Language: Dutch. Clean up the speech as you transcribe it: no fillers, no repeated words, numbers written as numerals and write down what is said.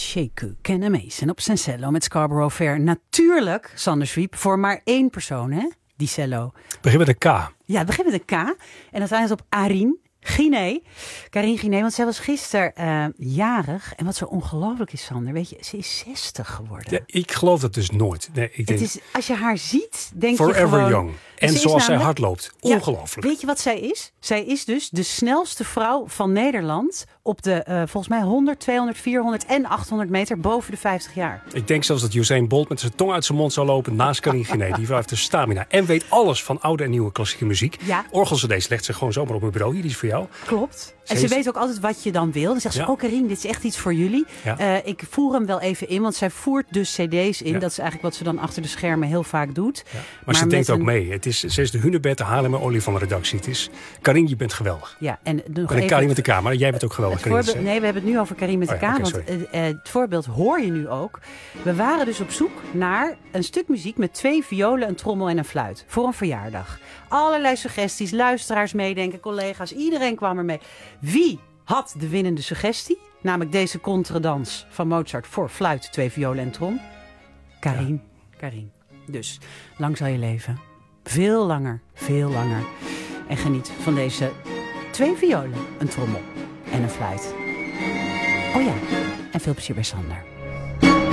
Sheku Kennemees op zijn cello met Scarborough Fair. Natuurlijk, Sander Swiep, voor maar 1 persoon, hè? Die cello. Begin met een K. Ja, het begint met een K. En dan zijn ze op Arine Guiné. Karine Guiné, want zij was gisteren jarig. En wat zo ongelooflijk is, Sander, weet je, ze is 60 geworden. Ja, ik geloof dat dus nooit. Nee, ik denk, het is, als je haar ziet, denk forever je gewoon... young. En zoals zij hard loopt. Ongelooflijk. Ja, weet je wat zij is? Zij is dus de snelste vrouw van Nederland op de volgens mij 100, 200, 400 en 800 meter boven de 50 jaar. Ik denk zelfs dat Usain Bolt met zijn tong uit zijn mond zou lopen naast Karine Guiné. Die heeft de stamina en weet alles van oude en nieuwe klassieke muziek. Ja. Orgel-cd's legt ze gewoon zomaar op mijn bureau. Hier, die is voor jou. Klopt. En ze weet ook altijd wat je dan wil. Dan zegt ze, oh Karine, dit is echt iets voor jullie. Ja. Ik voer hem wel even in, want zij voert dus cd's in. Ja. Dat is eigenlijk wat ze dan achter de schermen heel vaak doet. Ja. Maar ze denkt ook mee. Ze is de Hunebed, de Haarlem en Olie van de redactie. Het is, Karine, je bent geweldig. Ja, en nog even... Karine met de K, maar jij bent ook geweldig. Nee, we hebben het nu over Karine met de K. Want het voorbeeld hoor je nu ook. We waren dus op zoek naar een stuk muziek met 2 violen, een trommel en een fluit. Voor een verjaardag. Allerlei suggesties, luisteraars meedenken, collega's. Iedereen kwam er mee. Wie had de winnende suggestie? Namelijk deze contredans van Mozart voor fluit, 2 violen en trom. Karine. Ja. Karine. Dus, lang zal je leven. Veel langer, veel langer. En geniet van deze 2 violen, een trommel en een fluit. Oh ja, en veel plezier bij Sander.